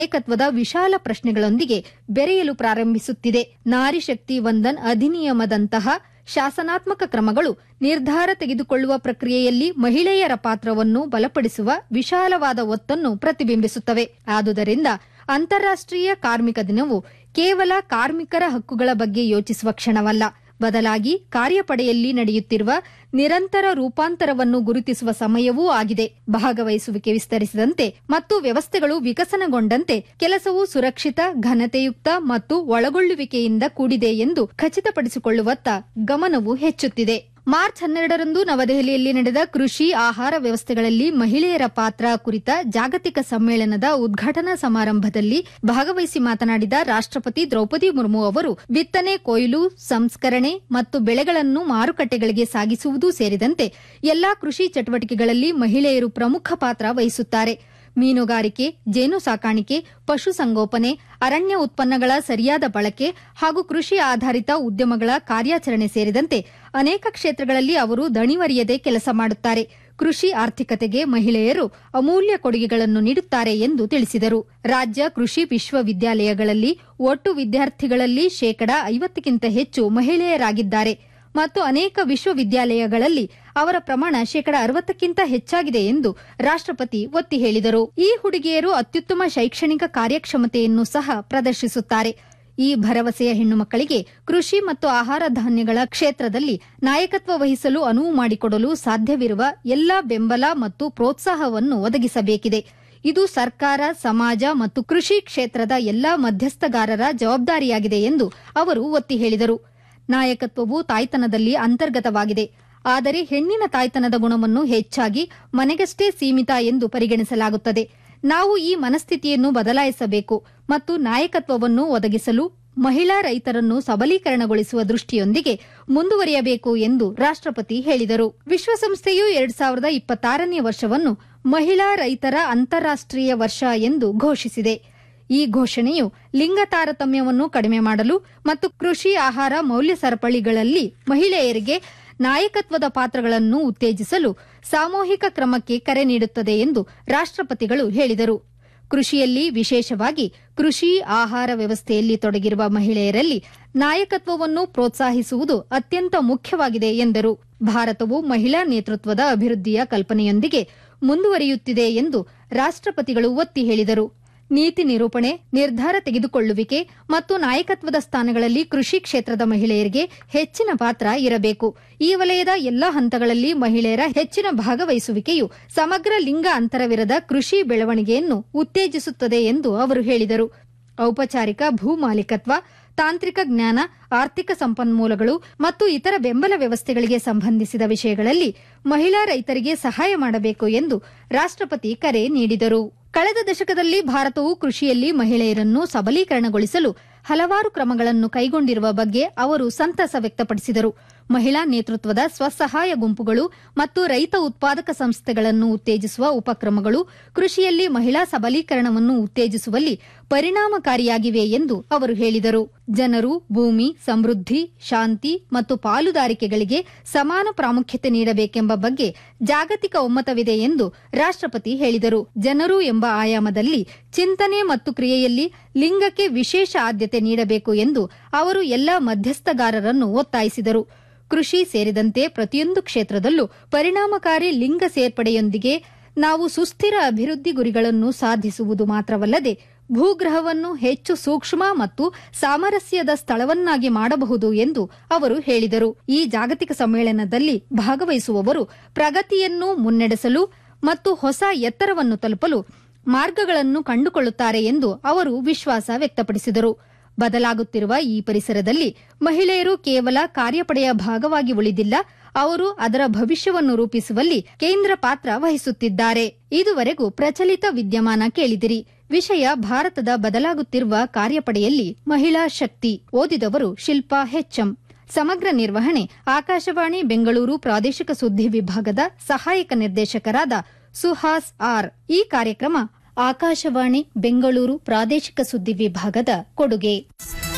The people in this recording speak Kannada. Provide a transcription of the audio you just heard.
ನಾಯಕತ್ವದ ವಿಶಾಲ ಪ್ರಶ್ನೆಗಳೊಂದಿಗೆ ಬೆರೆಯಲು ಪ್ರಾರಂಭಿಸುತ್ತಿದೆ. ನಾರಿ ಶಕ್ತಿ ವಂದನ್ ಅಧಿನಿಯಮದಂತಹ ಶಾಸನಾತ್ಮಕ ಕ್ರಮಗಳು ನಿರ್ಧಾರ ತೆಗೆದುಕೊಳ್ಳುವ ಪ್ರಕ್ರಿಯೆಯಲ್ಲಿ ಮಹಿಳೆಯರ ಪಾತ್ರವನ್ನು ಬಲಪಡಿಸುವ ವಿಶಾಲವಾದ ಒತ್ತನ್ನು ಪ್ರತಿಬಿಂಬಿಸುತ್ತವೆ. ಆದುದರಿಂದ ಅಂತಾರಾಷ್ಟೀಯ ಕಾರ್ಮಿಕ ದಿನವು ಕೇವಲ ಕಾರ್ಮಿಕರ ಹಕ್ಕುಗಳ ಬಗ್ಗೆ ಯೋಚಿಸುವ ಕ್ಷಣವಲ್ಲ, ಬದಲಾಗಿ ಕಾರ್ಯಪಡೆಯಲ್ಲಿ ನಡೆಯುತ್ತಿರುವ ನಿರಂತರ ರೂಪಾಂತರವನ್ನು ಗುರುತಿಸುವ ಸಮಯವೂ ಆಗಿದೆ. ಭಾಗವಹಿಸುವಿಕೆ ವಿಸ್ತರಿಸಿದಂತೆ ಮತ್ತು ವ್ಯವಸ್ಥೆಗಳು ವಿಕಸನಗೊಂಡಂತೆ ಕೆಲಸವು ಸುರಕ್ಷಿತ, ಘನತೆಯುಕ್ತ ಮತ್ತು ಒಳಗೊಳ್ಳುವಿಕೆಯಿಂದ ಕೂಡಿದೆ ಎಂದು ಖಚಿತಪಡಿಸಿಕೊಳ್ಳುವತ್ತ ಗಮನವು ಹೆಚ್ಚುತ್ತಿದೆ. ಮಾರ್ಚ್ 12ರಂದು ನವದೆಹಲಿಯಲ್ಲಿ ನಡೆದ ಕೃಷಿ ಆಹಾರ ವ್ಯವಸ್ಥೆಗಳಲ್ಲಿ ಮಹಿಳೆಯರ ಪಾತ್ರ ಕುರಿತ ಜಾಗತಿಕ ಸಮ್ಮೇಳನದ ಉದ್ಘಾಟನಾ ಸಮಾರಂಭದಲ್ಲಿ ಭಾಗವಹಿಸಿ ಮಾತನಾಡಿದ ರಾಷ್ಟ್ರಪತಿ ದ್ರೌಪದಿ ಮುರ್ಮು ಅವರು ಬಿತ್ತನೆ, ಕೊಯ್ಲು, ಸಂಸ್ಕರಣೆ ಮತ್ತು ಬೆಳೆಗಳನ್ನು ಮಾರುಕಟ್ಟೆಗಳಿಗೆ ಸಾಗಿಸುವುದೂ ಸೇರಿದಂತೆ ಎಲ್ಲಾ ಕೃಷಿ ಚಟುವಟಿಕೆಗಳಲ್ಲಿ ಮಹಿಳೆಯರು ಪ್ರಮುಖ ಪಾತ್ರ ವಹಿಸುತ್ತಾರೆ. ಮೀನುಗಾರಿಕೆ, ಜೇನು ಸಾಕಾಣಿಕೆ, ಪಶುಸಂಗೋಪನೆ, ಅರಣ್ಯ ಉತ್ಪನ್ನಗಳ ಸರಿಯಾದ ಬಳಕೆ ಹಾಗೂ ಕೃಷಿ ಆಧಾರಿತ ಉದ್ಯಮಗಳ ಕಾರ್ಯಾಚರಣೆ ಸೇರಿದಂತೆ ಅನೇಕ ಕ್ಷೇತ್ರಗಳಲ್ಲಿ ಅವರು ದಣಿವರಿಯದೆ ಕೆಲಸ ಮಾಡುತ್ತಾರೆ. ಕೃಷಿ ಆರ್ಥಿಕತೆಗೆ ಮಹಿಳೆಯರು ಅಮೂಲ್ಯ ಕೊಡುಗೆಗಳನ್ನು ನೀಡುತ್ತಾರೆ ಎಂದು ತಿಳಿಸಿದರು. ರಾಜ್ಯ ಕೃಷಿ ವಿಶ್ವವಿದ್ಯಾಲಯಗಳಲ್ಲಿ ಒಟ್ಟು ವಿದ್ಯಾರ್ಥಿಗಳಲ್ಲಿ 50ಕ್ಕಿಂತ ಹೆಚ್ಚು ಮಹಿಳೆಯರಾಗಿದ್ದಾರೆ ಮತ್ತು ಅನೇಕ ವಿಶ್ವವಿದ್ಯಾಲಯಗಳಲ್ಲಿ ಅವರ ಪ್ರಮಾಣ 60ಕ್ಕಿಂತ ಹೆಚ್ಚಾಗಿದೆ ಎಂದು ರಾಷ್ಟ್ರಪತಿ ಒತ್ತಿ ಹೇಳಿದರು. ಈ ಹುಡುಗಿಯರು ಅತ್ಯುತ್ತಮ ಶೈಕ್ಷಣಿಕ ಕಾರ್ಯಕ್ಷಮತೆಯನ್ನು ಸಹ ಪ್ರದರ್ಶಿಸುತ್ತಾರೆ. ಈ ಭರವಸೆಯ ಹೆಣ್ಣುಮಕ್ಕಳಿಗೆ ಕೃಷಿ ಮತ್ತು ಆಹಾರ ಧಾನ್ಯಗಳ ಕ್ಷೇತ್ರದಲ್ಲಿ ನಾಯಕತ್ವ ವಹಿಸಲು ಅನುವು ಮಾಡಿಕೊಡಲು ಸಾಧ್ಯವಿರುವ ಎಲ್ಲಾ ಬೆಂಬಲ ಮತ್ತು ಪ್ರೋತ್ಸಾಹವನ್ನು ಒದಗಿಸಬೇಕಿದೆ. ಇದು ಸರ್ಕಾರ, ಸಮಾಜ ಮತ್ತು ಕೃಷಿ ಕ್ಷೇತ್ರದ ಎಲ್ಲಾ ಮಧ್ಯಸ್ಥಗಾರರ ಜವಾಬ್ದಾರಿಯಾಗಿದೆ ಎಂದು ಅವರು ಒತ್ತಿ ಹೇಳಿದರು. ನಾಯಕತ್ವವು ತಾಯ್ತನದಲ್ಲಿ ಅಂತರ್ಗತವಾಗಿದೆ, ಆದರೆ ಹೆಣ್ಣಿನ ತಾಯ್ತನದ ಗುಣವನ್ನು ಹೆಚ್ಚಾಗಿ ಮನೆಗಷ್ಟೇ ಸೀಮಿತ ಎಂದು ಪರಿಗಣಿಸಲಾಗುತ್ತದೆ. ನಾವು ಈ ಮನಸ್ಥಿತಿಯನ್ನು ಬದಲಾಯಿಸಬೇಕು ಮತ್ತು ನಾಯಕತ್ವವನ್ನು ಒದಗಿಸಲು ಮಹಿಳಾ ರೈತರನ್ನು ಸಬಲೀಕರಣಗೊಳಿಸುವ ದೃಷ್ಟಿಯೊಂದಿಗೆ ಮುಂದುವರಿಯಬೇಕು ಎಂದು ರಾಷ್ಟ್ರಪತಿ ಹೇಳಿದರು. ವಿಶ್ವಸಂಸ್ಥೆಯು 2026ನೇ ವರ್ಷವನ್ನು ಮಹಿಳಾ ರೈತರ ಅಂತಾರಾಷ್ಟೀಯ ವರ್ಷ ಎಂದು ಘೋಷಿಸಿದೆ. ಈ ಘೋಷಣೆಯು ಲಿಂಗ ತಾರತಮ್ಯವನ್ನು ಕಡಿಮೆ ಮಾಡಲು ಮತ್ತು ಕೃಷಿ ಆಹಾರ ಮೌಲ್ಯ ಸರಪಳಿಗಳಲ್ಲಿ ಮಹಿಳೆಯರಿಗೆ ನಾಯಕತ್ವದ ಪಾತ್ರಗಳನ್ನು ಉತ್ತೇಜಿಸಲು ಸಾಮೂಹಿಕ ಕ್ರಮಕ್ಕೆ ಕರೆ ನೀಡುತ್ತದೆ ಎಂದು ರಾಷ್ಟ್ರಪತಿಗಳು ಹೇಳಿದರು. ಕೃಷಿಯಲ್ಲಿ, ವಿಶೇಷವಾಗಿ ಕೃಷಿ ಆಹಾರ ವ್ಯವಸ್ಥೆಯಲ್ಲಿ ತೊಡಗಿರುವ ಮಹಿಳೆಯರಲ್ಲಿ ನಾಯಕತ್ವವನ್ನು ಪ್ರೋತ್ಸಾಹಿಸುವುದು ಅತ್ಯಂತ ಮುಖ್ಯವಾಗಿದೆ ಎಂದರು. ಭಾರತವು ಮಹಿಳಾ ನೇತೃತ್ವದ ಅಭಿವೃದ್ಧಿಯ ಕಲ್ಪನೆಯೊಂದಿಗೆ ಮುಂದುವರಿಯುತ್ತಿದೆ ಎಂದು ರಾಷ್ಟ್ರಪತಿಗಳು ಒತ್ತಿ ಹೇಳಿದರು. ನೀತಿ ನಿರೂಪಣೆ, ನಿರ್ಧಾರ ತೆಗೆದುಕೊಳ್ಳುವಿಕೆ ಮತ್ತು ನಾಯಕತ್ವದ ಸ್ಥಾನಗಳಲ್ಲಿ ಕೃಷಿ ಕ್ಷೇತ್ರದ ಮಹಿಳೆಯರಿಗೆ ಹೆಚ್ಚಿನ ಪಾತ್ರ ಇರಬೇಕು. ಈ ವಲಯದ ಎಲ್ಲಾ ಹಂತಗಳಲ್ಲಿ ಮಹಿಳೆಯರ ಹೆಚ್ಚಿನ ಭಾಗವಹಿಸುವಿಕೆಯು ಸಮಗ್ರ ಲಿಂಗ ಅಂತರವಿರದ ಕೃಷಿ ಬೆಳವಣಿಗೆಯನ್ನು ಉತ್ತೇಜಿಸುತ್ತದೆ ಎಂದು ಅವರು ಹೇಳಿದರು. ಔಪಚಾರಿಕ ಭೂ ಮಾಲೀಕತ್ವ, ತಾಂತ್ರಿಕ ಜ್ಞಾನ, ಆರ್ಥಿಕ ಸಂಪನ್ಮೂಲಗಳು ಮತ್ತು ಇತರ ಬೆಂಬಲ ವ್ಯವಸ್ಥೆಗಳಿಗೆ ಸಂಬಂಧಿಸಿದ ವಿಷಯಗಳಲ್ಲಿ ಮಹಿಳಾ ರೈತರಿಗೆ ಸಹಾಯ ಮಾಡಬೇಕು ಎಂದು ರಾಷ್ಟ್ರಪತಿ ಕರೆ ನೀಡಿದರು. ಕಳೆದ ದಶಕದಲ್ಲಿ ಭಾರತವು ಕೃಷಿಯಲ್ಲಿ ಮಹಿಳೆಯರನ್ನು ಸಬಲೀಕರಣಗೊಳಿಸಲು ಹಲವಾರು ಕ್ರಮಗಳನ್ನು ಕೈಗೊಂಡಿರುವ ಬಗ್ಗೆ ಅವರು ಸಂತಸ ವ್ಯಕ್ತಪಡಿಸಿದರು. ಮಹಿಳಾ ನೇತೃತ್ವದ ಸ್ವಸಹಾಯ ಗುಂಪುಗಳು ಮತ್ತು ರೈತ ಉತ್ಪಾದಕ ಸಂಸ್ಥೆಗಳನ್ನು ಉತ್ತೇಜಿಸುವ ಉಪಕ್ರಮಗಳು ಕೃಷಿಯಲ್ಲಿ ಮಹಿಳಾ ಸಬಲೀಕರಣವನ್ನು ಉತ್ತೇಜಿಸುವಲ್ಲಿ ಪರಿಣಾಮಕಾರಿಯಾಗಿವೆ ಎಂದು ಅವರು ಹೇಳಿದರು. ಜನರು ಭೂಮಿ, ಸಮೃದ್ಧಿ, ಶಾಂತಿ ಮತ್ತು ಪಾಲುದಾರಿಕೆಗಳಿಗೆ ಸಮಾನ ಪ್ರಾಮುಖ್ಯತೆ ನೀಡಬೇಕೆಂಬ ಬಗ್ಗೆ ಜಾಗತಿಕ ಒಮ್ಮತವಿದೆ ಎಂದು ರಾಷ್ಟ್ರಪತಿ ಹೇಳಿದರು. ಜನರು ಎಂಬ ಆಯಾಮದಲ್ಲಿ ಚಿಂತನೆ ಮತ್ತು ಕ್ರಿಯೆಯಲ್ಲಿ ಲಿಂಗಕ್ಕೆ ವಿಶೇಷ ಆದ್ಯತೆ ನೀಡಬೇಕು ಎಂದು ಅವರು ಎಲ್ಲಾ ಮಧ್ಯಸ್ಥಗಾರರನ್ನು ಒತ್ತಾಯಿಸಿದರು. ಕೃಷಿ ಸೇರಿದಂತೆ ಪ್ರತಿಯೊಂದು ಕ್ಷೇತ್ರದಲ್ಲೂ ಪರಿಣಾಮಕಾರಿ ಲಿಂಗ ಸೇರ್ಪಡೆಯೊಂದಿಗೆ ನಾವು ಸುಸ್ಥಿರ ಅಭಿವೃದ್ಧಿ ಗುರಿಗಳನ್ನು ಸಾಧಿಸುವುದು ಮಾತ್ರವಲ್ಲದೆ ಭೂಗ್ರಹವನ್ನು ಹೆಚ್ಚು ಸೂಕ್ಷ್ಮ ಮತ್ತು ಸಾಮರಸ್ಯದ ಸ್ಥಳವನ್ನಾಗಿ ಮಾಡಬಹುದು ಎಂದು ಅವರು ಹೇಳಿದರು. ಈ ಜಾಗತಿಕ ಸಮ್ಮೇಳನದಲ್ಲಿ ಭಾಗವಹಿಸುವವರು ಪ್ರಗತಿಯನ್ನು ಮುನ್ನಡೆಸಲು ಮತ್ತು ಹೊಸ ಎತ್ತರವನ್ನು ತಲುಪಲು ಮಾರ್ಗಗಳನ್ನು ಕಂಡುಕೊಳ್ಳುತ್ತಾರೆ ಎಂದು ಅವರು ವಿಶ್ವಾಸ ವ್ಯಕ್ತಪಡಿಸಿದರು. ಬದಲಾಗುತ್ತಿರುವ ಈ ಪರಿಸರದಲ್ಲಿ ಮಹಿಳೆಯರು ಕೇವಲ ಕಾರ್ಯಪಡೆಯ ಭಾಗವಾಗಿ ಉಳಿದಿಲ್ಲ, ಅವರು ಅದರ ಭವಿಷ್ಯವನ್ನು ರೂಪಿಸುವಲ್ಲಿ ಕೇಂದ್ರ ಪಾತ್ರ ವಹಿಸುತ್ತಿದ್ದಾರೆ. ಇದುವರೆಗೂ ಪ್ರಚಲಿತ ವಿದ್ಯಮಾನ ಕೇಳಿದಿರಿ. ವಿಷಯ ಭಾರತದ ಬದಲಾಗುತ್ತಿರುವ ಕಾರ್ಯಪಡೆಯಲ್ಲಿ ಮಹಿಳಾ ಶಕ್ತಿ. ಓದಿದವರು ಶಿಲ್ಪಾ ಹೆಚ್ಎಂ. ಸಮಗ್ರ ನಿರ್ವಹಣೆ ಆಕಾಶವಾಣಿ ಬೆಂಗಳೂರು ಪ್ರಾದೇಶಿಕ ಸುದ್ದಿ ವಿಭಾಗದ ಸಹಾಯಕ ನಿರ್ದೇಶಕರಾದ ಸುಹಾಸ್ ಆರ್. ಈ ಕಾರ್ಯಕ್ರಮ ಆಕಾಶವಾಣಿ ಬೆಂಗಳೂರು ಪ್ರಾದೇಶಿಕ ಸುದ್ದಿ ವಿಭಾಗದ ಕೊಡುಗೆ.